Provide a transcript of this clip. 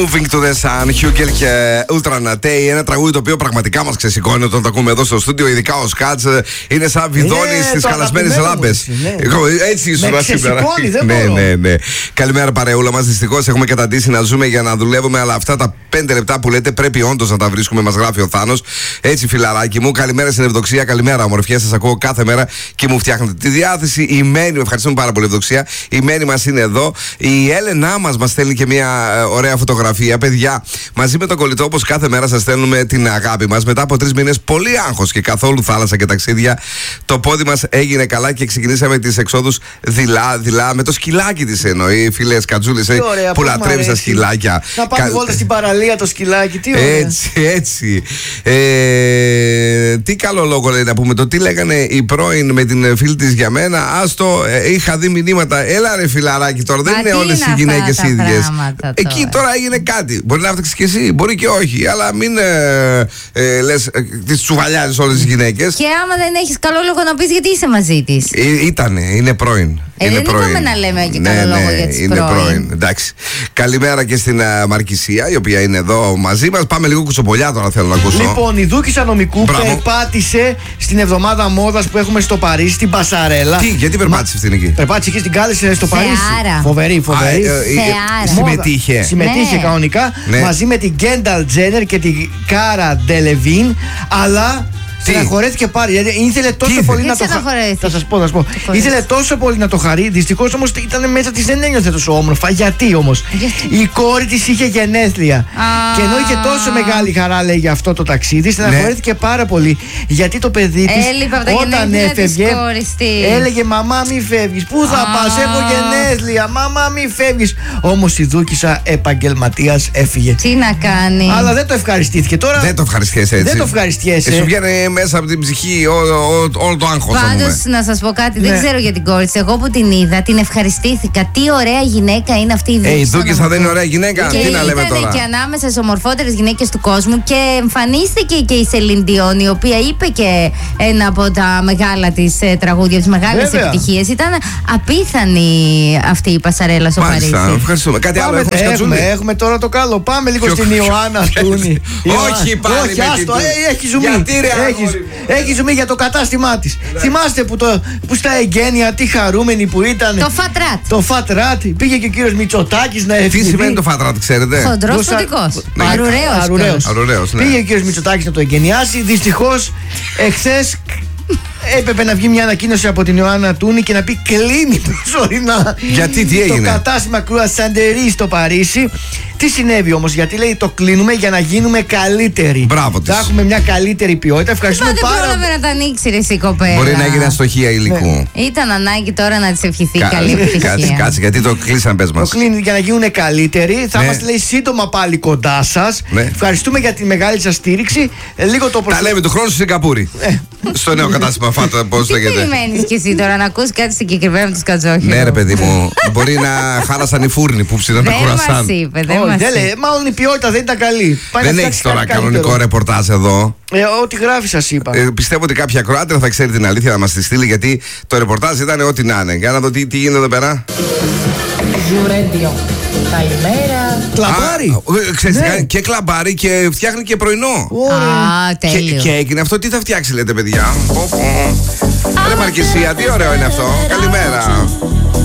Moving to the Sun, Hugel και Ultra Natei. Ένα τραγούδι το οποίο πραγματικά μας ξεσηκώνει όταν το ακούμε εδώ στο στούντιο. Ειδικά ο Σκάτς είναι σαν βιδόνι στις χαλασμένες λάμπες. Έτσι ήσουν σήμερα. Ναι. Καλημέρα παρεούλα μας. Δυστυχώς έχουμε καταντήσει να ζούμε για να δουλεύουμε, αλλά αυτά τα 5 λεπτά που λέτε πρέπει όντως να τα βρίσκουμε. Μας γράφει ο Θάνος. Έτσι, φιλαράκι μου. Καλημέρα στην Ευδοξία. Καλημέρα, ομορφιά. Σας ακούω κάθε μέρα και μου φτιάχνετε τη διάθεση. Η Μένη, ευχαριστούμε πάρα πολύ, Ευδοξία. Η Μένη μας είναι εδώ. Η Έλενά μας στέλνει και μια ωραία φωτογραφία. Παιδιά, μαζί με τον κολλητό, όπως κάθε μέρα σας στέλνουμε την αγάπη μας. Μετά από 3 μήνες πολύ άγχος και καθόλου θάλασσα και ταξίδια, το πόδι μας έγινε καλά και ξεκινήσαμε τις εξόδους δειλά με το σκυλάκι της εννοεί. Φίλε Σκατζούλης, που λατρεύει τα σκυλάκια. Να πάμε βόλτα στην παραλία το σκυλάκι, τι ωραία. Έτσι. Τι καλό λόγο λέει να πούμε το τι λέγανε οι πρώην με την φίλη της για μένα. Άστο, είχα δει μηνύματα. Έλα ρε φιλαράκι, τώρα δεν είναι όλες οι γυναίκες ίδιες. Εκεί τώρα έγινε κάτι. Μπορεί να φτιάξει και εσύ, μπορεί και όχι. Αλλά μην λες τις τσουβαλιάζεις όλες τις γυναίκες. Και άμα δεν έχεις καλό λόγο να πεις γιατί είσαι μαζί της. Είναι πρώην. Δεν είπαμε να λέμε και καλό λόγο για τις πρώην. Εντάξει. Καλημέρα και στην Μαρκησία, η οποία είναι εδώ μαζί μας. Πάμε λίγο κουτσομπολιά τώρα, θέλω να ακούσω. Λοιπόν, η Δούκισσα Νομικού περπάτησε στην εβδομάδα μόδας που έχουμε στο Παρίσι, στην Πασαρέλα. Γιατί περπάτησε αυτήν εκεί? Περπάτησε εκεί στην Κάλυψη στο Παρίσι. Φοβερή. Συμμετείχε κανονικά μαζί με την Γκένταλ Τζένερ και την Κάρα Ντελεβίν, αλλά στεναχωρέθηκε πάλι. Γιατί ήθελε τόσο πολύ να το χαρεί. Θα σας πω. Ήθελε τόσο πολύ να το χαρεί. Δυστυχώς όμως ήταν μέσα της, δεν ένιωθε τόσο όμορφα. Γιατί όμως? Η κόρη της είχε γενέθλια. Και ενώ είχε τόσο μεγάλη χαρά, λέει, για αυτό το ταξίδι, στεναχωρέθηκε πάρα πολύ. Γιατί το παιδί της όταν έφευγε έλεγε «Μαμά, μη φεύγεις». «Πού θα πας? Έχω γενέθλια. Μαμά, μη φεύγεις». Όμως η Δούκισσα επαγγελματίας έφυγε. Τι να κάνει. Αλλά δεν το ευχαριστήθηκε. Τώρα δεν το ευχαριστιέσαι έτσι. Δεν το ευχαριστιέσαι. Μέσα από την ψυχή όλο το άγχος. Πάντως να σας πω κάτι, δεν ξέρω για την κόρη της. Εγώ που την είδα, την ευχαριστήθηκα. Τι ωραία γυναίκα είναι αυτή η Δούκισσα. Η Δούκισσα δεν είναι ωραία γυναίκα? Τι να λέμε τώρα. Και ανάμεσα στις ομορφότερες γυναίκες του κόσμου. Και εμφανίστηκε και η Σελίν Διόν, η οποία είπε και ένα από τα μεγάλα της τραγούδια, τις μεγάλες επιτυχίες. Ήταν απίθανη αυτή η Πασαρέλα στο Παρίσι. Ευχαριστούμε. Κάτι άλλο έχουμε τώρα το καλό. Πάμε λίγο στην Ιωάννα Τούνη. Όχι πάλι. Έχει ζουμί. Έχει ζουμί για το κατάστημά της. Θυμάστε που στα εγγένεια τι χαρούμενοι που ήταν. Το Φατράτ. Πήγε και ο κύριος Μητσοτάκης να ευχηθεί. Τι σημαίνει το Φατράτ, ξέρετε? Χοντρός φωτικός. Αρουραίος. Πήγε ο κύριος Μητσοτάκης να το εγγενιάσει. Δυστυχώς εχθές έπρεπε να βγει μια ανακοίνωση από την Ιωάννα Τούνη και να πει κλείνει προσωρινά. Γιατί, τι έγινε? Το κατάστημα Κρουασαντερί στο Παρίσι. Τι συνέβη όμως? Γιατί λέει το κλείνουμε για να γίνουμε καλύτεροι. Μπράβο της. Θα έχουμε μια καλύτερη ποιότητα. Ευχαριστούμε πάρα πολύ. Δεν πρόλαβε να τα ανοίξει ρε η κοπέλα. Μπορεί να έγινε αστοχία υλικού. Ήταν ανάγκη τώρα να της ευχηθεί καλή επιτυχία. Κάτσε, γιατί το κλείσαν, πες μας. Το κλείνει για να γίνουν καλύτεροι. Θα είμαστε, λέει, σύντομα πάλι κοντά σας. Ευχαριστούμε για τη μεγάλη σας στήριξη. Τα λέμε του χρόνου στη Σιγκαπούρη. Στο νέο κατάστημα Φάτα, πώς λέγεται. Τι περιμένεις κι εσύ τώρα να ακούσεις κάτι συγκεκριμένο από τους Κατζόχυρους? Ναι, ρε παιδί μου. Μπορεί να χάλασαν οι φούρνοι που ψήναν τα κουρασάν. Μάλλον η ποιότητα δεν ήταν καλή. Δεν έχεις τώρα κανονικό ρεπορτάζ εδώ. Ό,τι γράφει σας είπα. Πιστεύω ότι κάποια Κροάτρια θα ξέρει την αλήθεια να μας τη στείλει, γιατί το ρεπορτάζ ήταν ό,τι να είναι. Για να δω τι γίνεται εδώ πέρα. Ζουρέντιο. Καλημέρα. Κλαμπάρι. Ξέρεις, και κλαμπάρι και φτιάχνει και πρωινό. Τέλειο. Και έγινε αυτό. Τι θα φτιάξει, λέτε, παιδιά? Ρε Μαρκησία, τι ωραίο είναι αυτό. Καλημέρα.